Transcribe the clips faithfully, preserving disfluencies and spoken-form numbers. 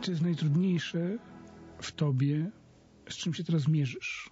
Co jest najtrudniejsze w tobie, z czym się teraz mierzysz?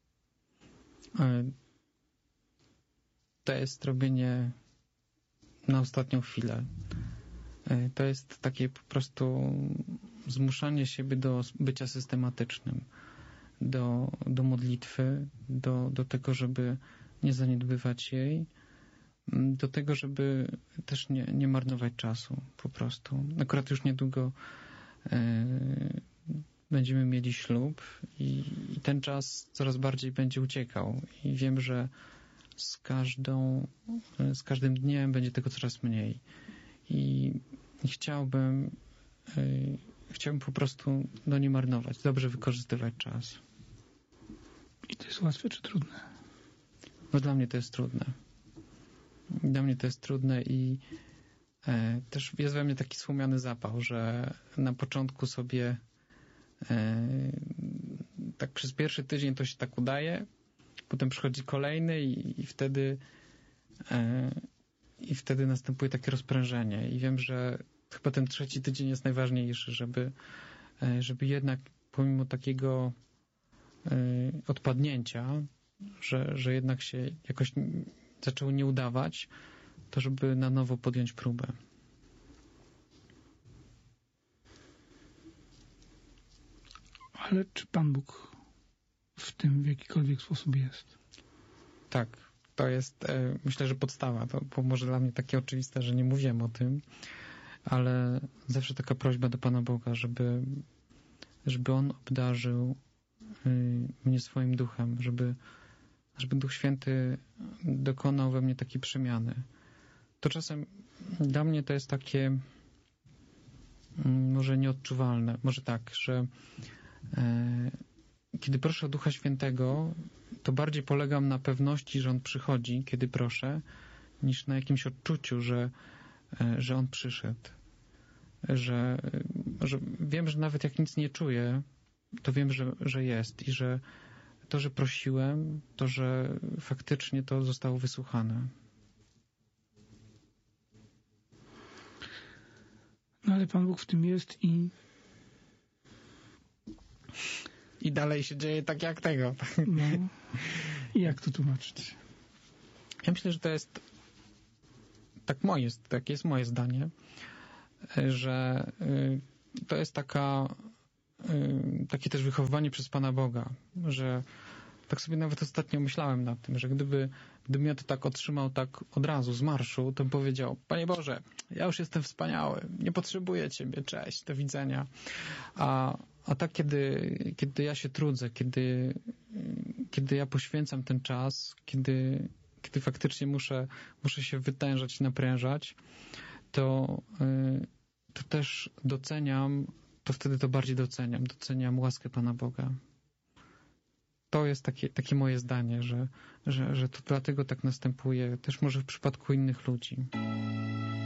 To jest robienie na ostatnią chwilę. To jest takie po prostu zmuszanie siebie do bycia systematycznym, do, do modlitwy, do, do tego, żeby nie zaniedbywać jej, do tego, żeby też nie, nie marnować czasu po prostu. Akurat już niedługo e, będziemy mieli ślub i, i ten czas coraz bardziej będzie uciekał i wiem, że z każdą, z każdym dniem będzie tego coraz mniej i chciałbym e, chciałbym po prostu no, nie marnować, dobrze wykorzystywać czas. I to jest łatwe czy trudne? No dla mnie to jest trudne. Dla mnie to jest trudne i e, też jest we mnie taki słomiany zapał, że na początku sobie e, tak przez pierwszy tydzień to się tak udaje, potem przychodzi kolejny i, i wtedy e, i wtedy następuje takie rozprężenie i wiem, że chyba ten trzeci tydzień jest najważniejszy, żeby, e, żeby jednak pomimo takiego e, odpadnięcia, że, że jednak się jakoś zaczęło nie udawać, to żeby na nowo podjąć próbę. Ale czy Pan Bóg w tym w jakikolwiek sposób jest? Tak, to jest e, myślę, że podstawa. To bo może dla mnie takie oczywiste, że nie mówiłem o tym, ale zawsze taka prośba do Pana Boga, żeby, żeby On obdarzył y, mnie swoim duchem, żeby żeby Duch Święty dokonał we mnie takiej przemiany. To czasem dla mnie to jest takie może nieodczuwalne, może tak, że e, kiedy proszę o Ducha Świętego, to bardziej polegam na pewności, że On przychodzi, kiedy proszę, niż na jakimś odczuciu, że, e, że On przyszedł. Że, że wiem, że nawet jak nic nie czuję, to wiem, że, że jest i że to, że prosiłem, to, że faktycznie to zostało wysłuchane. No ale Pan Bóg w tym jest i i dalej się dzieje tak jak tego. No. I jak to tłumaczyć? Ja myślę, że to jest tak moje, tak jest moje zdanie, że to jest taka takie też wychowywanie przez Pana Boga, że tak sobie nawet ostatnio myślałem nad tym, że gdyby, gdybym ja to tak otrzymał tak od razu z marszu, to bym powiedział: Panie Boże, ja już jestem wspaniały, nie potrzebuję Ciebie, cześć, do widzenia. A, a tak, kiedy, kiedy ja się trudzę, kiedy, kiedy ja poświęcam ten czas, kiedy, kiedy faktycznie muszę, muszę się wytężać i naprężać, to, to też doceniam, to wtedy to bardziej doceniam. Doceniam łaskę Pana Boga. To jest takie, takie moje zdanie, że, że, że to dlatego tak następuje, też może w przypadku innych ludzi.